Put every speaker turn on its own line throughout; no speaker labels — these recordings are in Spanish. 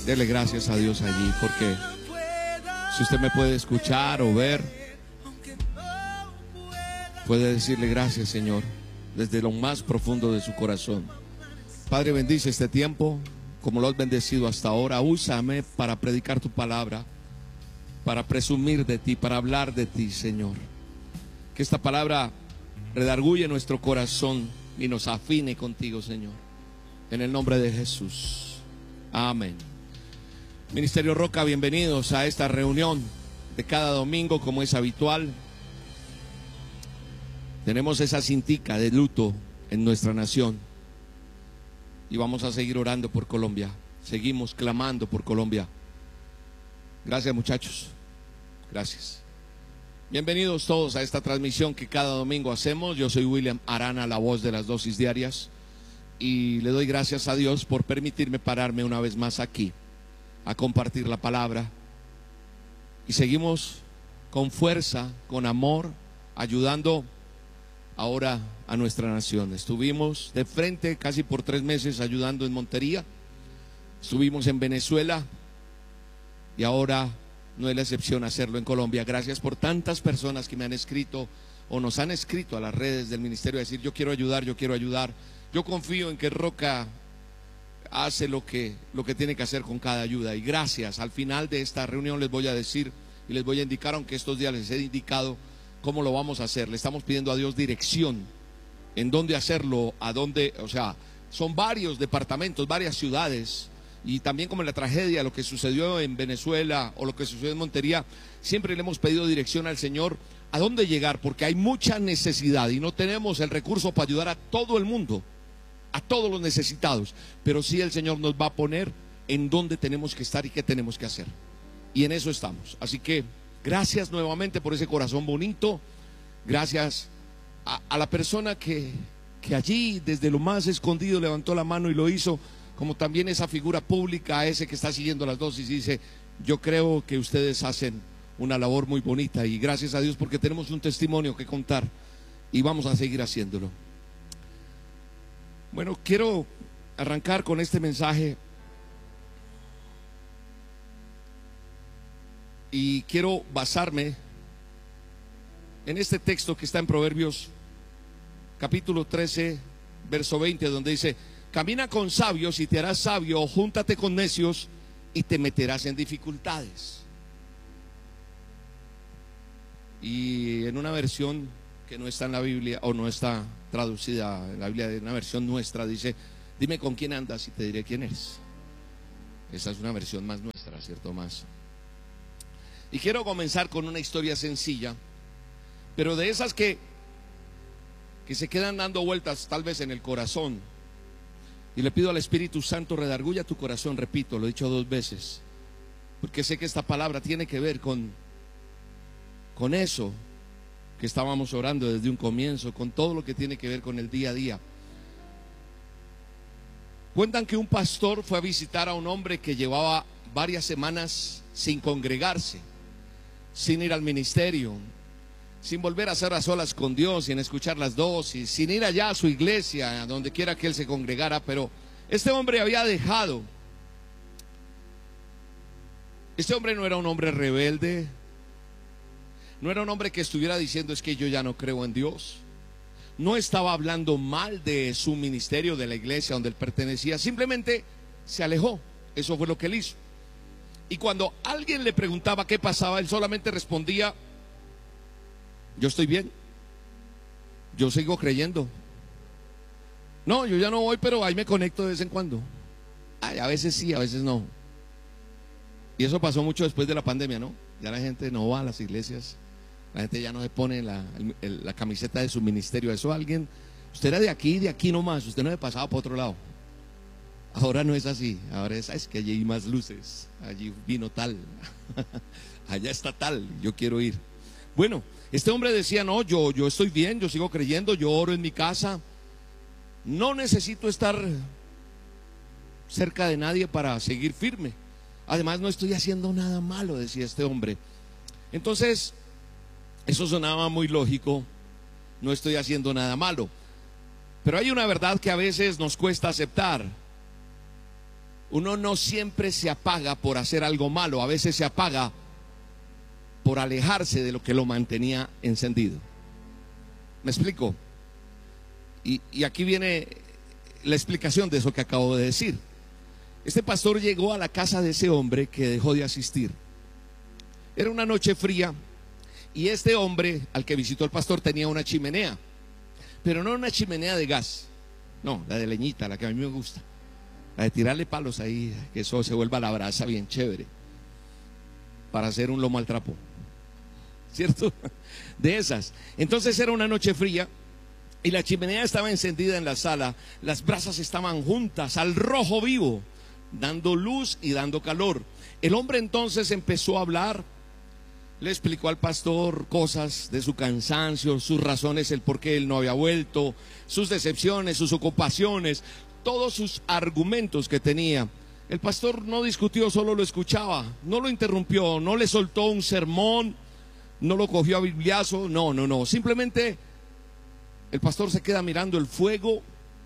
Dele gracias a Dios allí, porque si usted me puede escuchar o ver, puede decirle gracias, Señor, desde lo más profundo de su corazón. Padre, bendice este tiempo como lo has bendecido hasta ahora. Úsame para predicar tu palabra, para presumir de ti, para hablar de ti, Señor. Que esta palabra redarguye nuestro corazón y nos afine contigo, Señor. En el nombre de Jesús. Amén. Ministerio Roca, bienvenidos a esta reunión de cada domingo, como es habitual. Tenemos esa cintica de luto en nuestra nación y vamos a seguir orando por Colombia. Seguimos clamando por Colombia. Gracias, muchachos. Gracias. Bienvenidos todos a esta transmisión que cada domingo hacemos. Yo soy William Arana, la voz de las dosis diarias, y le doy gracias a Dios por permitirme pararme una vez más aquí a compartir la palabra. Y seguimos con fuerza, con amor, ayudando ahora a nuestra nación. Estuvimos de frente casi por 3 meses ayudando en Montería. Estuvimos en Venezuela y ahora no es la excepción hacerlo en Colombia. Gracias por tantas personas que me han escrito o nos han escrito a las redes del ministerio a decir: yo quiero ayudar, yo quiero ayudar. Yo confío en que Roca hace lo que tiene que hacer con cada ayuda. Y gracias. Al final de esta reunión les voy a decir y les voy a indicar, aunque estos días les he indicado cómo lo vamos a hacer. Le estamos pidiendo a Dios dirección en dónde hacerlo, a dónde, o sea, son varios departamentos, varias ciudades. Y también, como en la tragedia, lo que sucedió en Venezuela o lo que sucedió en Montería, siempre le hemos pedido dirección al Señor a dónde llegar, porque hay mucha necesidad y no tenemos el recurso para ayudar a todo el mundo, a todos los necesitados, pero sí el Señor nos va a poner en dónde tenemos que estar y qué tenemos que hacer, y en eso estamos. Así que gracias nuevamente por ese corazón bonito. Gracias a la persona que allí desde lo más escondido levantó la mano y lo hizo, como también esa figura pública, ese que está siguiendo las dosis y dice: yo creo que ustedes hacen una labor muy bonita, y gracias a Dios porque tenemos un testimonio que contar y vamos a seguir haciéndolo. Bueno, quiero arrancar con este mensaje y quiero basarme en este texto que está en Proverbios capítulo 13, verso 20, donde dice: camina con sabios y te harás sabio, o júntate con necios y te meterás en dificultades. Y en una versión que no está en la Biblia, o no está traducida en la Biblia, en una versión nuestra, dice: dime con quién andas y te diré quién eres. Esa es una versión más nuestra, ¿cierto? Más. Y quiero comenzar con una historia sencilla, pero de esas que se quedan dando vueltas tal vez en el corazón. Y le pido al Espíritu Santo: redarguya tu corazón. Repito, lo he dicho 2 veces, porque sé que esta palabra tiene que ver con eso que estábamos orando desde un comienzo, con todo lo que tiene que ver con el día a día. Cuentan que un pastor fue a visitar a un hombre que llevaba varias semanas sin congregarse, sin ir al ministerio, sin volver a hacer a solas con Dios, sin escuchar las dosis, sin ir allá a su iglesia, a donde quiera que él se congregara. Pero este hombre había dejado. Este hombre no era un hombre rebelde, no era un hombre que estuviera diciendo: es que yo ya no creo en Dios. No estaba hablando mal de su ministerio, de la iglesia donde él pertenecía. Simplemente se alejó. Eso fue lo que él hizo. Y cuando alguien le preguntaba qué pasaba, él solamente respondía: yo estoy bien, yo sigo creyendo. No, yo ya no voy, pero ahí me conecto de vez en cuando. Ay, a veces sí, a veces no. Y eso pasó mucho después de la pandemia, ¿no? Ya la gente no va a las iglesias, la gente ya no se pone la camiseta de su ministerio. Eso alguien, usted era de aquí nomás, usted no se pasaba por otro lado. Ahora no es así, ahora es que allí hay más luces, allí vino tal, allá está tal, yo quiero ir. Bueno, este hombre decía: no, yo estoy bien, yo sigo creyendo, yo oro en mi casa, no necesito estar cerca de nadie para seguir firme. Además, no estoy haciendo nada malo, decía este hombre. Entonces, eso sonaba muy lógico: no estoy haciendo nada malo. Pero hay una verdad que a veces nos cuesta aceptar. Uno no siempre se apaga por hacer algo malo, a veces se apaga por alejarse de lo que lo mantenía encendido. ¿Me explico? Y aquí viene la explicación de eso que acabo de decir. Este pastor llegó a la casa de ese hombre que dejó de asistir. Era una noche fría y este hombre al que visitó el pastor tenía una chimenea, pero no una chimenea de gas, no, la de leñita, la que a mí me gusta, la de tirarle palos ahí, que eso se vuelva la brasa bien chévere, para hacer un lomo al trapo, ¿cierto? De esas. Entonces era una noche fría y la chimenea estaba encendida en la sala, las brasas estaban juntas al rojo vivo, dando luz y dando calor. El hombre entonces empezó a hablar, le explicó al pastor cosas de su cansancio, sus razones, el por qué él no había vuelto, sus decepciones, sus ocupaciones, todos sus argumentos que tenía. El pastor no discutió, solo lo escuchaba, no lo interrumpió, no le soltó un sermón, no lo cogió a bibliazo, no, simplemente el pastor se queda mirando el fuego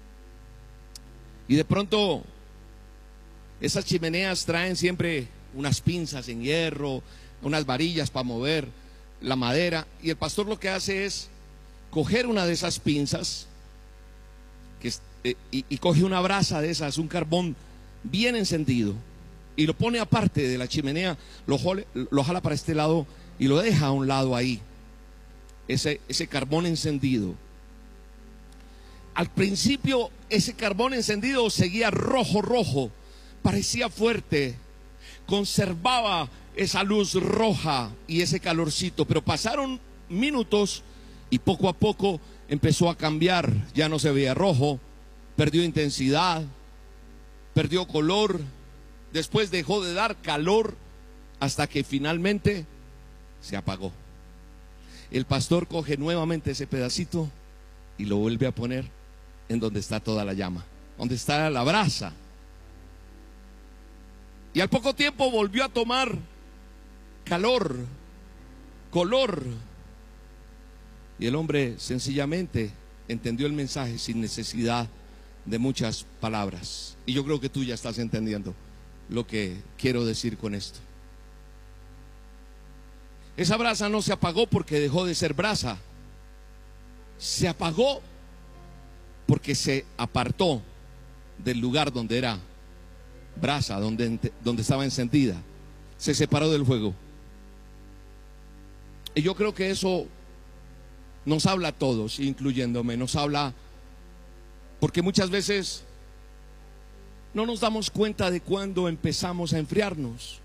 y de pronto esas chimeneas traen siempre unas pinzas en hierro, unas varillas para mover la madera, y el pastor lo que hace es coger una de esas pinzas y coge una brasa de esas, un carbón bien encendido, y lo pone aparte de la chimenea, lo jala para este lado y lo deja a un lado ahí, ese carbón encendido. Al principio ese carbón encendido seguía rojo, parecía fuerte, conservaba esa luz roja y ese calorcito, pero pasaron minutos y poco a poco empezó a cambiar, ya no se veía rojo, perdió intensidad, perdió color, después dejó de dar calor hasta que finalmente se apagó. El pastor coge nuevamente ese pedacito y lo vuelve a poner en donde está toda la llama, donde está la brasa. Y al poco tiempo volvió a tomar calor, color. Y el hombre sencillamente entendió el mensaje sin necesidad de muchas palabras. Y yo creo que tú ya estás entendiendo lo que quiero decir con esto. Esa brasa no se apagó porque dejó de ser brasa. Se apagó porque se apartó del lugar donde era brasa, donde estaba encendida. Se separó del fuego. Y yo creo que eso nos habla a todos, incluyéndome, nos habla porque muchas veces no nos damos cuenta de cuando empezamos a enfriarnos.